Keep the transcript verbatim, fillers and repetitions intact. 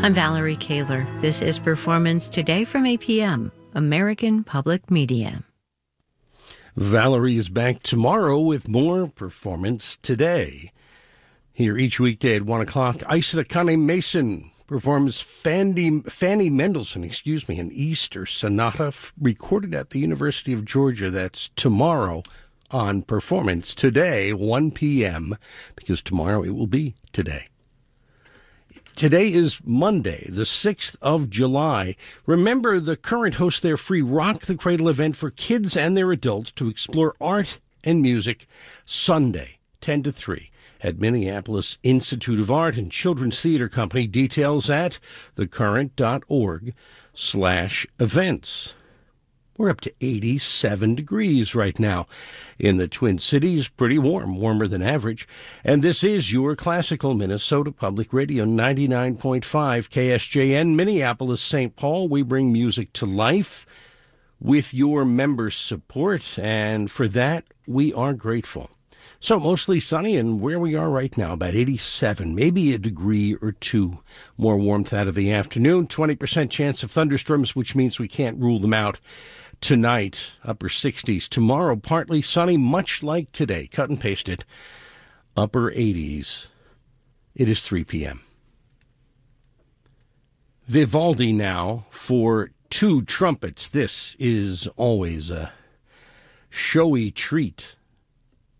I'm Valerie Kaler. This is Performance Today from A P M, American Public Media. Valerie is back tomorrow with more Performance Today. Here each weekday at one o'clock, Aisha Kane Mason performs Fanny, Fanny Mendelssohn, excuse me, an Easter sonata f- recorded at the University of Georgia. That's tomorrow on Performance Today, one p.m., because tomorrow it will be today. Today is Monday, the sixth of July. Remember, the current hosts their free Rock the Cradle event for kids and their adults to explore art and music Sunday, ten to three. At Minneapolis Institute of Art and Children's Theater Company. Details at thecurrent.org slash events. We're up to eighty-seven degrees right now in the Twin Cities. Pretty warm, warmer than average. And this is your classical Minnesota Public Radio, ninety-nine point five K S J N, Minneapolis, Saint Paul. We bring music to life with your members' support, and for that, we are grateful. So mostly sunny, and where we are right now, about eighty-seven, maybe a degree or two more warmth out of the afternoon. twenty percent chance of thunderstorms, which means we can't rule them out tonight. Upper sixties. Tomorrow, partly sunny, much like today. Cut and pasted. Upper eighties. It is three p.m. Vivaldi now for two trumpets. This is always a showy treat